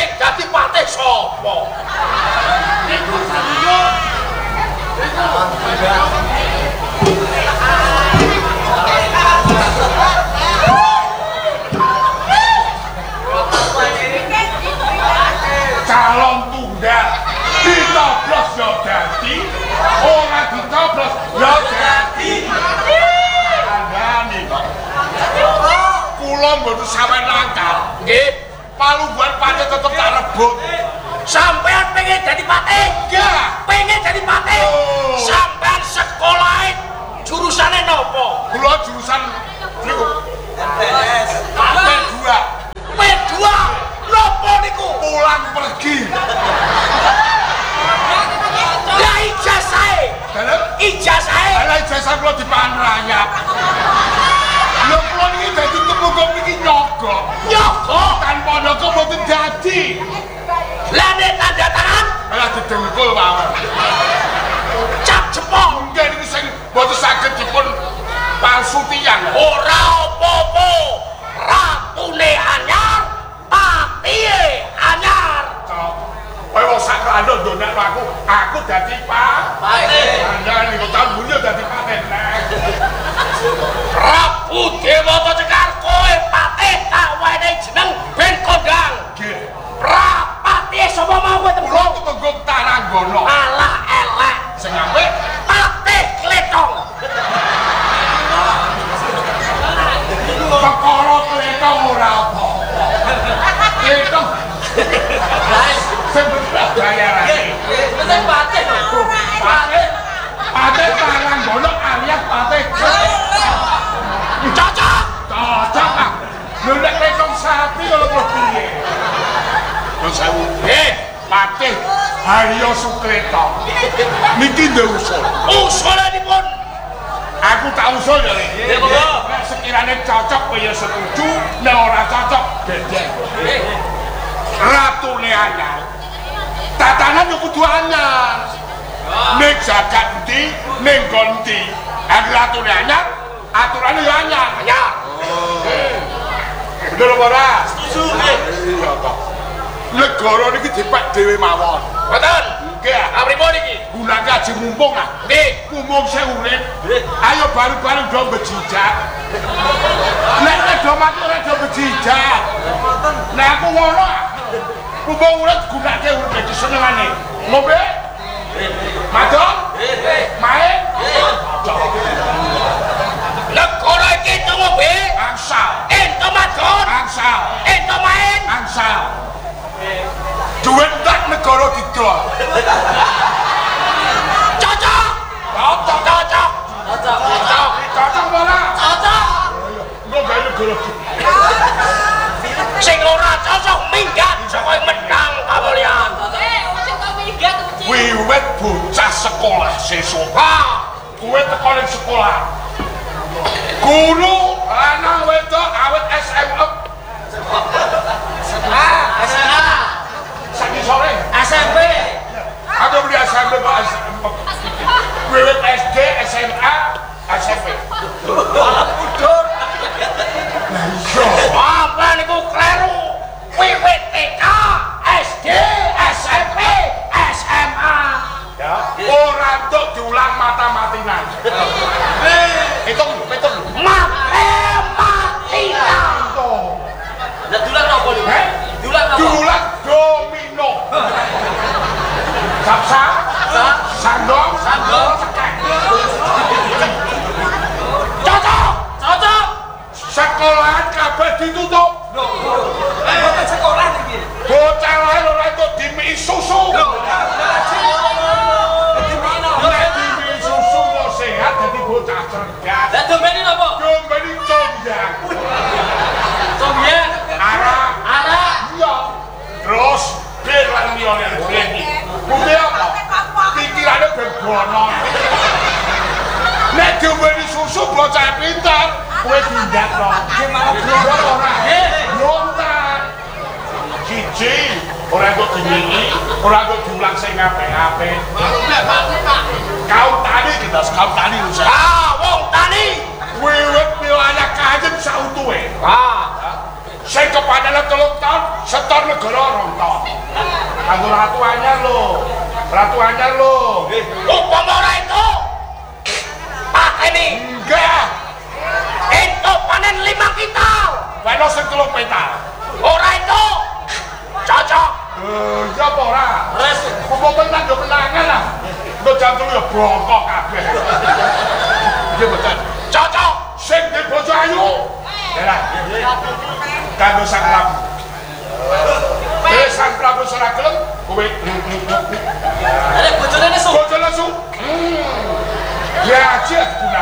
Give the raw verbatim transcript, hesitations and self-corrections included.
Sing dadi patih sapa? Iku yo. Calon tunggal ditoblos yo dadi, ora ditoblos yo dadi. Andane kok. Kula mboten sampeyan langkah. Nggih, palubuhan patih tetep tak rebut. Sampeyan pengen dadi patih? Enggak. Pengen dadi patih? Oh. Sampeyan sekolahe jurusane napa? Kula jurusan niku. P dua. P dua. Napa niku? Pulang pergi. Lah ijazahe. Dalem ijazahe. Lah ijazah kula dipangan rayap. Lho kula niki dadi temunggung niki nyogok. Nyogok tanpa nyogok mboten dadi. Lah nek tanda tangan malah didengkul mawon. Cap jempol nggih niki sing mboten saged dipun palsu tiyang. Ora apa-apa. Ratune anyar, patihe anyar. Kowe wong sak rando ndonekno aku, aku dadi Pak. Patih. Andane niku tambune dadi patih nek. Prabu Dewata Cekar kowe patih tak wenehi jeneng ben kondang. Nggih. Prapati sapa mau kowe templung? Templung Taranggono. Alah elek. Sing apik patih Kletong. Perkara Kletong ora apa. Kletong. Guys, sebentar bayarane. Mesti patih lho. Patih. Patih Taranggono alias patih Kletong. Cocok. Cocok. Lho nek Kletong sapi lho kok piye? Sewu. Eh, Patih Haryo Sukretong. Niki ndek usul. Usulanipun. Aku tak usul ya. Nggih, monggo. Nek sekirane cocok kowe ya setuju, nek ora cocok gedeng. Ratune anyar. Tatanan yo kudu anyar. Nek jagat endi, ning nggon endi. Nek ratune anyar, aturane yo anyar. Anyar. Bener apa ora? Setuju nggih. Iya kok. Negara niki dipek dhewe mawon. Mboten. Nggih, apripun iki? Gunake aji mumpung ah. Nggih, mumpung sing urip. Ayo bareng-bareng do bejijak. Nek do matur do bejijak. Mboten. Nek aku ngono. Mumpung urip gunake urip iki senengane. Ngombe? Madon? Nggih. Main? Nggih. Negara iki ngombe? Angsal. Ento madon? Angsal. Ento main? Angsal. Duit tak negara didol. Cocok. Cocok, cocok. Cocok, cocok. Cocok ora? Cocok. Engko gawe negara. Sing ora cocok minggat saka menang kamulyan. Eh, sing kok minggat uci. Wiwit bocah sekolah sesuk. Kuwi teko ning sekolah. Guru lanang wedok awet S M P. Ah, S M A. Saki sore S M P. Aku beli S M P kok S M P. Wiwit S D, S M A, S M P. Malah mundur. Lah iya. Apa niku kleru? Wiwit T K, S D, S M P, S M A. Ya, ora entuk diulang mata-matinan. Hitung, hitung. Matematika. Lah dulang apa lho? Heh? Dulang apa? Dulang domino. Sapsa? Sandong? Sandong. Cocok. Cocok. Sekolahan kabeh ditutup. Lho. Eh, kok sekolah iki? Bocah lae ora entuk dimi susu. Lho. Dimi susu kok sehat dadi bocah cerdas. Lah dombene napa? Dombene condang. Condang? Arak. Arak? Iya. Terus bir lan liyane blendi. Kuwi apa? Pikirane berbono. Nek dombene susu bocah pinter, kowe tindak lho. Ki malah blonjo ora. Eh, lontar. Cici, ora kok dimini, ora kok diulang sing apik-apik. Kau tani kita kau tani lho. Ah, wong tani. Wiwit wilayah kajen sautuhe. Ah. Sing kepadane telung tahun setor negara rontok. Kanggo ratu anyar lho. Ratu anyar lho. Upama ora itu. Pakeni. Enggak. Itu panen lima kintal. Weno sing telung petal. Ora itu. Cocok. Eh, iya apa ora? Wes, kumpul menang yo menangan lah. Engko jam telu yo brongkok kabeh. Iya betul. cocok. Sing di bojo ayu. Ya. Kanggo Sang Prabu. Nek Sang Prabu ora gelem, kowe Ada bojone nesu. bojo nesu. Ya aja